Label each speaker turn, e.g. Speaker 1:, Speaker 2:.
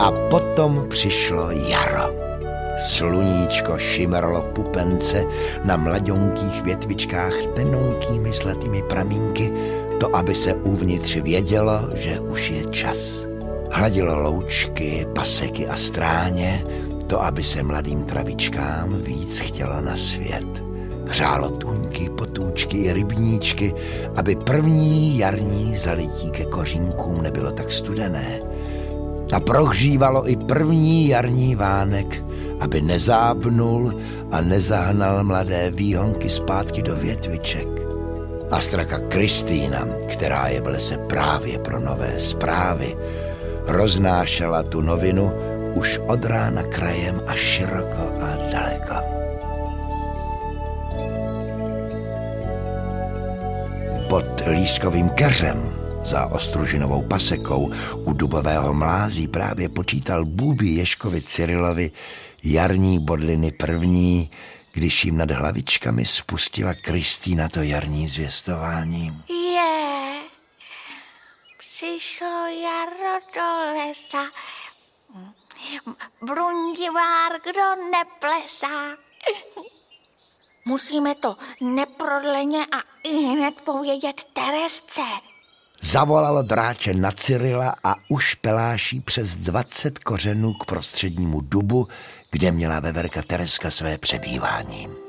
Speaker 1: A potom přišlo jaro. Sluníčko šimrlo pupence na mlaďonkých větvičkách tenonkými zlatými pramínky, to aby se uvnitř vědělo, že už je čas. Hladilo loučky, paseky a stráně, to aby se mladým travičkám víc chtělo na svět. Hřálo tůňky, potůčky i rybníčky, aby první jarní zalití ke kořínkům nebylo tak studené. A prohřívalo i první jarní vánek, aby nezábnul a nezahnal mladé výhonky zpátky do větviček. A straka Kristýna, která je v lese právě pro nové zprávy, roznášela tu novinu už od rána krajem a široko a daleko. Pod lískovým keřem za ostružinovou pasekou u dubového mlází právě počítal Bůbí Ježkovi Cyrilovi jarní bodliny první, když jim nad hlavičkami spustila Kristýna to jarní zvěstování.
Speaker 2: Přišlo jaro do lesa, brundivár, kdo neplesá. Musíme to neprodleně a ihned povědět Teresce.
Speaker 1: Zavolalo dráče na Cyrila a ušpeláší přes 20 kořenů k prostřednímu dubu, kde měla veverka Tereska své přebývání.